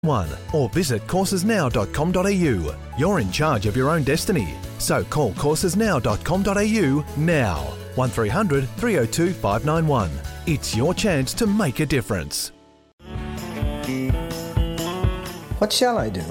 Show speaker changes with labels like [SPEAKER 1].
[SPEAKER 1] or visit coursesnow.com.au. You're in charge of your own destiny. So call coursesnow.com.au now. 1300 302 591. It's your chance to make a difference.
[SPEAKER 2] What shall I do?